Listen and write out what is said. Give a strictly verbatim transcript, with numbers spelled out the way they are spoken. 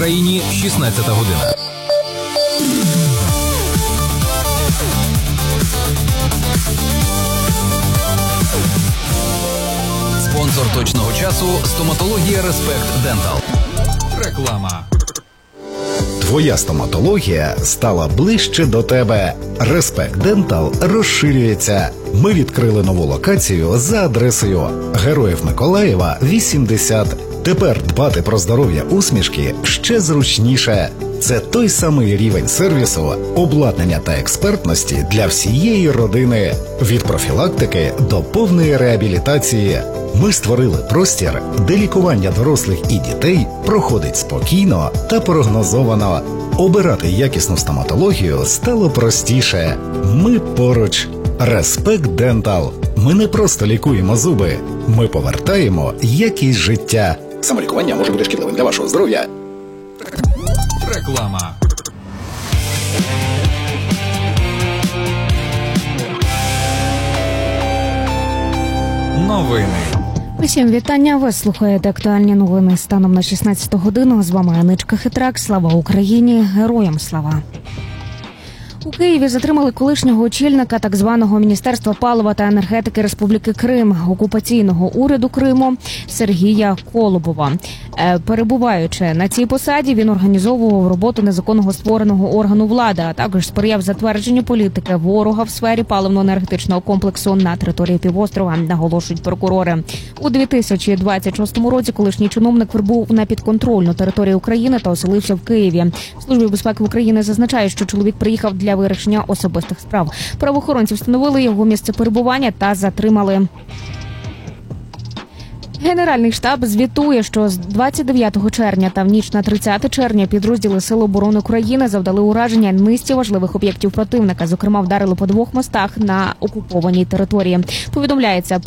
Україні, шістнадцята година. Спонсор точного часу – стоматологія Респект Дентал. Реклама. Твоя стоматологія стала ближче до тебе. Респект Дентал розширюється. Ми відкрили нову локацію за адресою Героїв Миколаєва, вісімдесят. Тепер дбати про здоров'я усмішки ще зручніше. Це той самий рівень сервісу, обладнання та експертності для всієї родини. Від профілактики до повної реабілітації. Ми створили простір, де лікування дорослих і дітей проходить спокійно та прогнозовано. Обирати якісну стоматологію стало простіше. Ми поруч. Респект Дентал. Ми не просто лікуємо зуби. Ми повертаємо якість життя. Самолікування може бути шкідливим для вашого здоров'я. Реклама. Новини. Усім вітання. Ви слухаєте актуальні новини станом на шістнадцяту годину. З вами Аничка Хитрак. Слава Україні! Героям слава! У Києві затримали колишнього очільника так званого Міністерства палива та енергетики Республіки Крим, окупаційного уряду Криму Сергія Колобова. Перебуваючи на цій посаді, він організовував роботу незаконного створеного органу влади, а також сприяв затвердженню політики ворога в сфері паливно-енергетичного комплексу на території півострова, наголошують прокурори. У дві тисячі двадцять шостому році колишній чиновник прибув на підконтрольну територію України та оселився в Києві. Служба безпеки України зазначає, що чоловік приїхав для вирішення особистих справ. Правоохоронці встановили його місце перебування та затримали. Генеральний штаб звітує, що з двадцять дев'ятого червня та в ніч на тридцяте червня підрозділи Сил оборони України завдали ураження низці важливих об'єктів противника. Зокрема, вдарили по двох мостах на окупованій території. Повідомляється